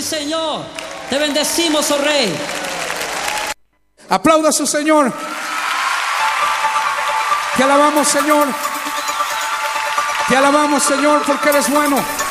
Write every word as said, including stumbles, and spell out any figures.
Señor. Te bendecimos, oh Rey. Aplauda a su Señor. Te alabamos, Señor. Te alabamos, Señor, porque eres bueno.